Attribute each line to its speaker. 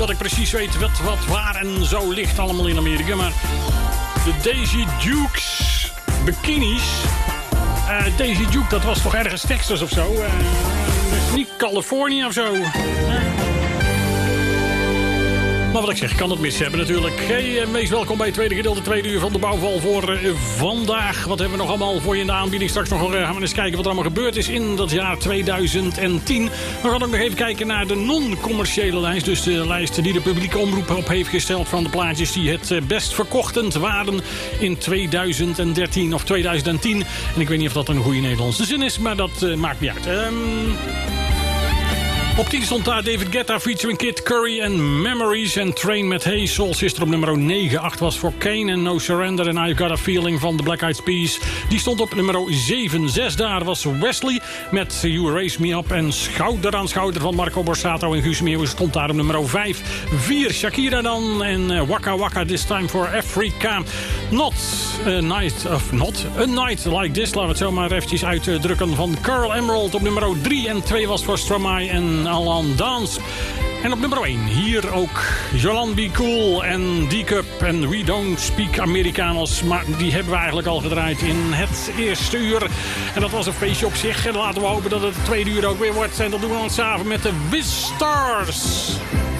Speaker 1: dat ik precies weet wat, waar en zo ligt allemaal in Amerika. Maar de Daisy Dukes bikinis. Daisy Duke, dat was toch ergens Texas of zo? Dus niet Californië of zo. Maar wat ik zeg, ik kan het mis hebben natuurlijk. Hey, wees welkom bij het tweede gedeelte, tweede uur van de bouwval voor vandaag. Wat hebben we nog allemaal voor je in de aanbieding? Straks nog gaan we eens kijken wat er allemaal gebeurd is in dat jaar 2010. We gaan ook nog even kijken naar de non-commerciële lijst. Dus de lijst die de publieke omroep op heeft gesteld van de plaatjes die het best verkochtend waren in 2013 of 2010. En ik weet niet of dat een goede Nederlandse zin is, maar dat maakt niet uit. Op 10 stond daar David Guetta featuring Kid Curry en Memories en Train met Hey Soul Sister op nummer 9. 8 was voor Kane en No Surrender en I've Got a Feeling van The Black Eyed Peas. Die stond op nummer 7. 6 daar was Wesley met You Raise Me Up en Schouder aan Schouder van Marco Borsato en Guus Meeuwis stond daar op nummer 5. 4 Shakira dan en Waka Waka This Time for Africa. A Night Like This, laten we het zo maar eventjes uitdrukken, van Carl Emerald op nummer 3 en 2 was voor Stromae en Alan Dance. En op nummer 1 hier ook Jolande Be Cool en D-Cup en We Don't Speak Amerikanos. Maar die hebben we eigenlijk al gedraaid in het eerste uur. En dat was een feestje op zich. En laten we hopen dat het tweede uur ook weer wordt. En dat doen we dan samen met de Wiz Stars.